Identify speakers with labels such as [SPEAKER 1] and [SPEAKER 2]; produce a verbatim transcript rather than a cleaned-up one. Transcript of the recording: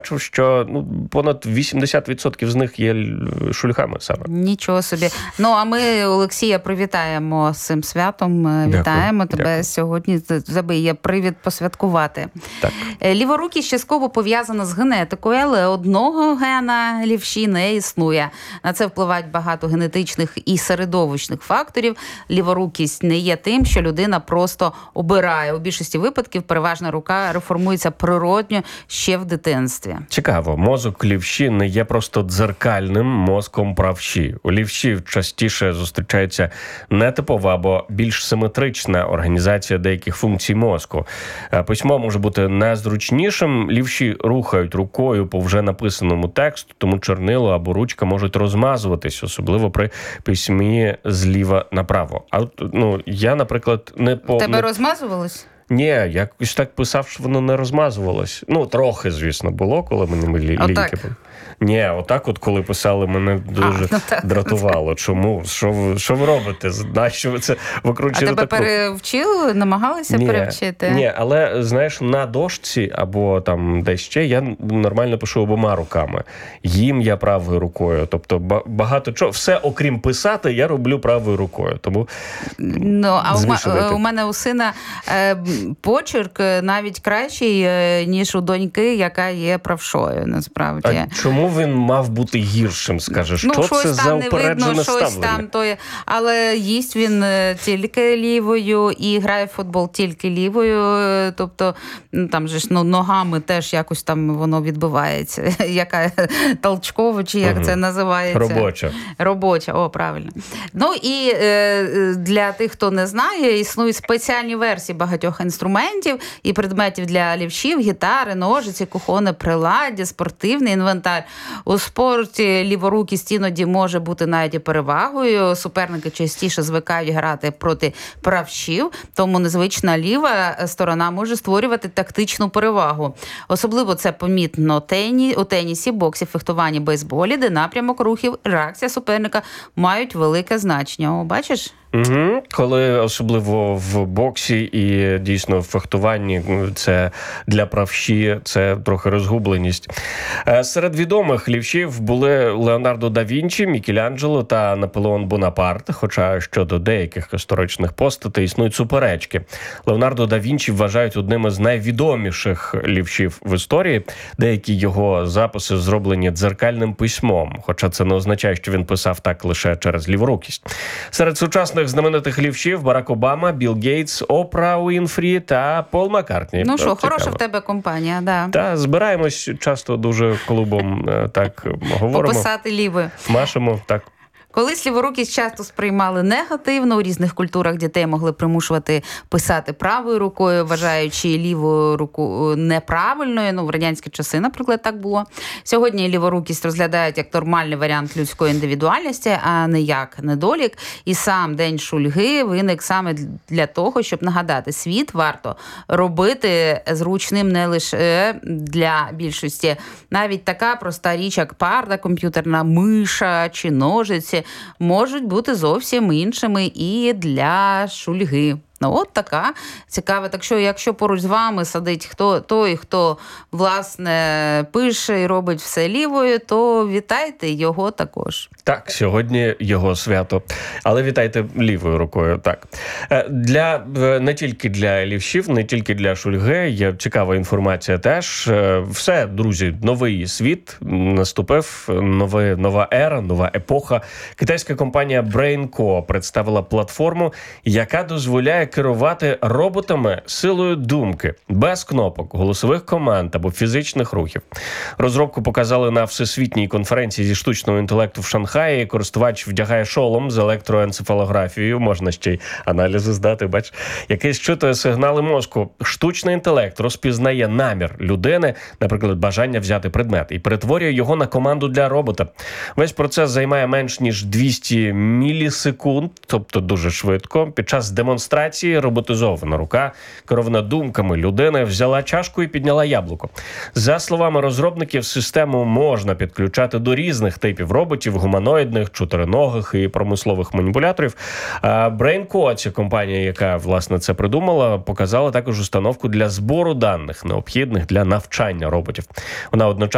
[SPEAKER 1] що ну, понад вісімдесят відсотків з них є шульгами саме.
[SPEAKER 2] Нічого собі. Ну, а ми Олексія привітаємо з цим святом. Дякую, Вітаємо тебе дякую. Сьогодні. Тебе є привід посвяткувати.
[SPEAKER 1] Так.
[SPEAKER 2] Ліворукість частково пов'язана з генетикою, але одного гена лівші не існує. На це впливають багато генетичних і середовищних факторів. Ліворукість не є тим, що людина просто обирає. У більшості випадків переважна рука реформується природньо ще в дитинстві.
[SPEAKER 1] Цікаво, мозок лівші не є просто дзеркальним мозком правші. У лівшів частіше зустрічається нетипова або більш симетрична організація деяких функцій мозку. Письмо може бути незручнішим, лівші рухають рукою по вже написаному тексту, тому чорнило або ручка можуть розмазуватись, особливо при письмі зліва направо. А от, ну, я, наприклад, не по...
[SPEAKER 2] Тебе
[SPEAKER 1] не...
[SPEAKER 2] розмазувалось?
[SPEAKER 1] Ні, я якось так писав, що воно не розмазувалось. Ну, трохи, звісно, було, коли мені лі- ліньки були. Ні, отак от, коли писали, мене дуже а, ну так, дратувало. Чому? Що ви, що ви робите? Нащо ви це викручуєте?
[SPEAKER 2] А тебе таку... перевчили? Намагалися ні, перевчити?
[SPEAKER 1] Ні, але, знаєш, на дошці або там десь ще я нормально пишу обома руками. Їм я правою рукою. Тобто багато чого. Все, окрім писати, я роблю правою рукою. Тому
[SPEAKER 2] ну, а у, у мене у сина е, почерк навіть кращий, ніж у доньки, яка є правшою, насправді.
[SPEAKER 1] А чому він мав бути гіршим, скажеш?
[SPEAKER 2] Ну,
[SPEAKER 1] що це за упереджене ставлення?
[SPEAKER 2] Щось там, то є. Але їсть він тільки лівою і грає в футбол тільки лівою. Тобто, там же ж ну, ногами теж якось там воно відбивається. Яка толчкова, чи як угу. це називається?
[SPEAKER 1] Робоча.
[SPEAKER 2] Робоча, о, правильно. Ну і е, для тих, хто не знає, існують спеціальні версії багатьох інструментів і предметів для лівшів, гітари, ножиці, кухонне приладдя, спортивний інвентар. У спорті ліворукість іноді може бути навіть і перевагою. Суперники частіше звикають грати проти правшів, тому незвична ліва сторона може створювати тактичну перевагу. Особливо це помітно тені, у тенісі, боксі, фехтуванні, бейсболі, де напрямок рухів, реакція суперника мають велике значення. О, бачиш?
[SPEAKER 1] Угу. Коли особливо в боксі і дійсно в фехтуванні це для правші, це трохи розгубленість. Серед відомих лівшів були Леонардо да Вінчі, Мікеланджело та Наполеон Бонапарт, хоча щодо деяких історичних постатей існують суперечки. Леонардо да Вінчі вважають одним із найвідоміших лівшів в історії. Деякі його записи зроблені дзеркальним письмом, хоча це не означає, що він писав так лише через ліворукість. Серед сучасних знаменитих лівшів Барак Обама, Білл Гейтс, Опра Уінфрі та Пол Маккартні.
[SPEAKER 2] Ну що, хороша в тебе компанія, да.
[SPEAKER 1] Та, збираємось часто дуже клубом, так говоримо.
[SPEAKER 2] Пописати лівою.
[SPEAKER 1] Машемо, так.
[SPEAKER 2] Колись ліворукість часто сприймали негативно, у різних культурах дітей могли примушувати писати правою рукою, вважаючи ліву руку неправильною. Ну, в радянські часи, наприклад, так було. Сьогодні ліворукість розглядають як нормальний варіант людської індивідуальності, а не як недолік. І сам День шульги виник саме для того, щоб нагадати, світ варто робити зручним не лише для більшості. Навіть така проста річ, як парта, комп'ютерна миша чи ножиці, можуть бути зовсім іншими і для шульги. Ну, от така цікава. Так що, якщо поруч з вами сидить хто, той, хто, власне, пише і робить все лівою, то вітайте його також.
[SPEAKER 1] Так, сьогодні його свято. Але вітайте лівою рукою, так. Для, не тільки для лівшів, не тільки для шульги, є цікава інформація теж. Все, друзі, новий світ наступив, нове, нова ера, нова епоха. Китайська компанія BrainCo представила платформу, яка дозволяє керувати роботами силою думки, без кнопок, голосових команд або фізичних рухів. Розробку показали на Всесвітній конференції зі штучного інтелекту в Шанхаї. Користувач вдягає шолом з електроенцефалографією, можна ще й аналізи здати, бач, який щитує сигнали мозку. Штучний інтелект розпізнає намір людини, наприклад, бажання взяти предмет, і перетворює його на команду для робота. Весь процес займає менш ніж двісті мілісекунд, тобто дуже швидко. Під час демонстрації роботизована рука, керована думками людини, взяла чашку і підняла яблуко. За словами розробників, систему можна підключати до різних типів роботів, гуманоїдних, чотириногих і промислових маніпуляторів. BrainCo, ця компанія, яка, власне, це придумала, показала також установку для збору даних, необхідних для навчання роботів. Вона одночасно